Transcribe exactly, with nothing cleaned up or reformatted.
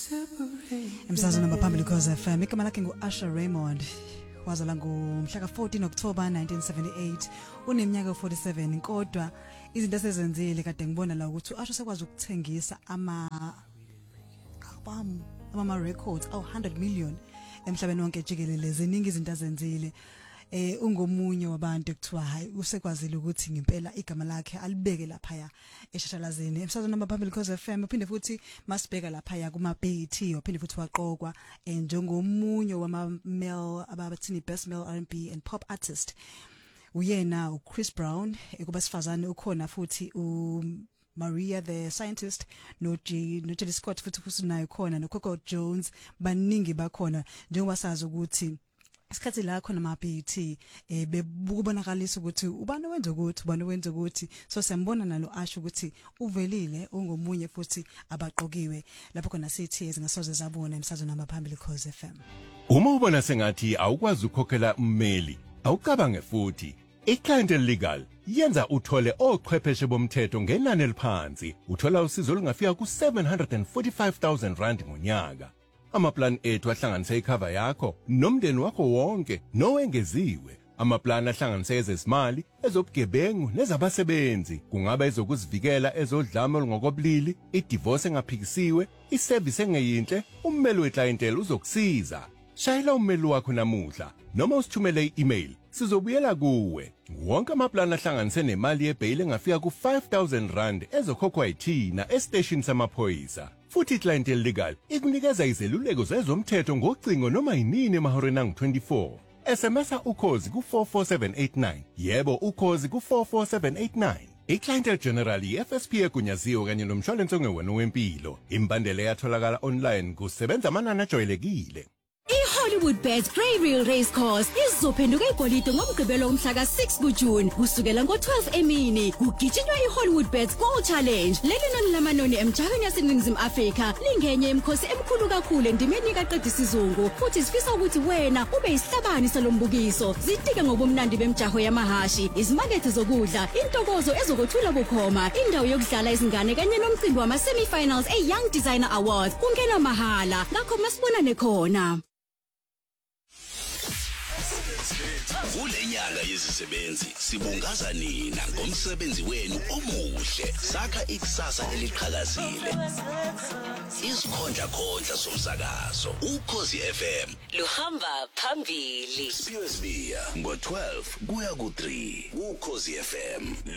Emsazweni nabaphambili cause F M igama lakhe nguAsha Raymond wazala ngomhla ka fourteen October nineteen seventy-eight uneminyaka forty-seven kodwa izinto esezenzile kade ngibona la ukuthi uAsha sekwazi ukuthengisa ama album ama records aw one hundred million emhlabeni wonke jikelele ziningi izinto azenzile eh ungomunye wabantu ekuthiwa hayi usekwazile ukuthi ngempela igama lakhe alibeke lapha ya eshashalazini emsazweni nabaphambili cause F M uphinde futhi masibheka lapha ya kuma B E T uphinde futhi waqokwa njengomunye wama male abathini best male R and B and pop artist uyena uChris Brown ekuba sifazane ukhona futhi u Maria the scientist no G no Jelly Scott futhi futhi nayo khona no Coco Jones baningi bakhona njengoba sazi ukuthi isikhathi la khona ama B E T eh bebukubonakalisa ukuthi ubani wenza ukuthi ubani wenza ukuthi so siyambona nalo asho ukuthi uvelile ungomunye futhi abaqokiwe lapho khona sithi ezingasoze zabona emsazweni nabaphambili cause F M. Uma ubona sengathi awukwazi ukukhokhela ummeli awucabange futhi iClientele Legal yenza uthole ochwepheshe bomthetho ngenani eliphansi uthola usizo olungafika ku seven hundred forty-five thousand rand ngonyaka. Amaplan ethu ahlanganise icover yakho nomndeni wakho wonke nowengeziwe. Amaplan ahlanganise ezezimali, ezobugebengu nezabasebenzi. Kungaba ezokuzivikela ezodlame olungokobulili, idivorce engaphikisiwe, iservice engeyinhle, ummeli weclientele uzokusiza. Shayela ummeli wakho namuhla noma usithumele i-email sizobuyela kuwe. Wonke amaplan ahlanganise nemali yebail engafika ku five thousand rand ezokhokhwa yithina estation samaphoyisa. Futhi iClientele Legal ikunikeza izeluleko zezomthetho ngocingo noma yinini emahoreni angu twenty-four. S M S ukhozi ku four four seven eight nine. Yebo ukhozi ku four four seven eight nine. iClientele General F S P egunyaziwe kanye nomshwalense ongewona wempilo. Imbandela yatholakala online kusebenza amanani ajwayelekile. iHollywoodBets Grey Reel Racecourse izophenduka igolide ngomgqibelo umhla ka six kuJune kusukela ngo twelve emini kugijinywa iHollywoodBets Gold Challenge. Leli nani lamanoni emjahweni yaseNingizimu Afrika lingenye imikhosi emkhulu kakhulu endimeni kaQedi Sizungu futhi sifisa ukuthi wena ube isihlabani salombukiso. Zitike ngobumnandi bemjaho yamahashi, izimakethe zokudla, intokozo ezokuthula bukhoma, indawo yokudlala izingane kanye nomcimbi wama semi-finals eYoung Designer Awards kungena mahala. Ngakho masibonane khona. Kulenyanga yezisebenzi sibungaza nina ngomsebenzi wenu omuhle sakha ikusasa eliqhakazile. Isikhonja khonja somsakazo uKhosi F M Luhamba phambili. Spears Beer ngo twelve kuya ku three uKhosi F M.